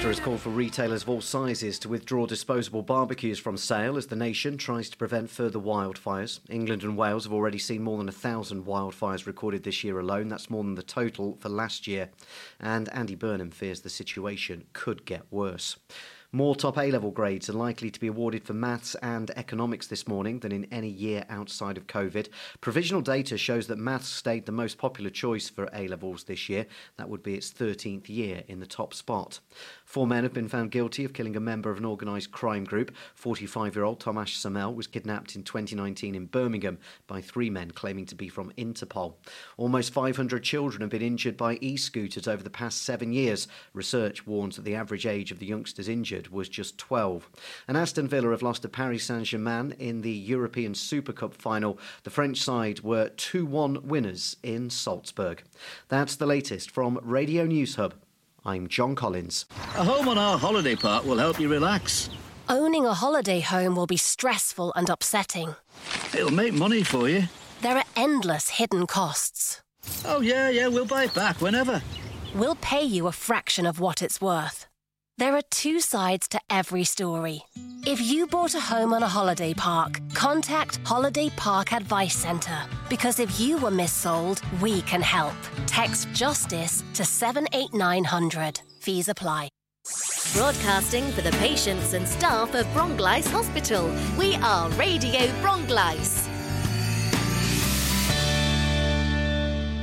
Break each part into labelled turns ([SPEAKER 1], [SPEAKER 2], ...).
[SPEAKER 1] Minister has called for retailers of all sizes to withdraw disposable barbecues from sale as the nation tries to prevent further wildfires. England and Wales have already seen more than 1,000 wildfires recorded this year alone. That's more than the total for last year. And Andy Burnham fears the situation could get worse. More top A-level grades are likely to be awarded for maths and economics this morning than in any year outside of COVID. Provisional data shows that maths stayed the most popular choice for A-levels this year. That would be its 13th year in the top spot. 4 men have been found guilty of killing a member of an organised crime group. 45-year-old Tomasz Samel was kidnapped in 2019 in Birmingham by 3 men claiming to be from Interpol. Almost 500 children have been injured by e-scooters over the past 7 years. Research warns that the average age of the youngsters injured was just 12. And Aston Villa have lost to Paris Saint-Germain in the European Super Cup final. The French side were 2-1 winners in Salzburg. That's the latest from Radio News Hub. I'm John Collins.
[SPEAKER 2] A home on our holiday park will help you relax.
[SPEAKER 3] Owning a holiday home will be stressful and upsetting.
[SPEAKER 2] It'll make money for you.
[SPEAKER 3] There are endless hidden costs.
[SPEAKER 2] Oh, yeah, we'll buy it back whenever.
[SPEAKER 3] We'll pay you a fraction of what it's worth. There are 2 sides to every story. If you bought a home on a holiday park, contact Holiday Park Advice Centre. Because if you were missold, we can help. Text JUSTICE to 78900. Fees apply.
[SPEAKER 4] Broadcasting for the patients and staff of Bronglice Hospital. We are Radio Bronglice.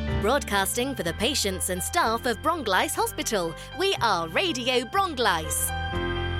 [SPEAKER 4] Broadcasting for the patients and staff of Bronglice Hospital. We are Radio Bronglice.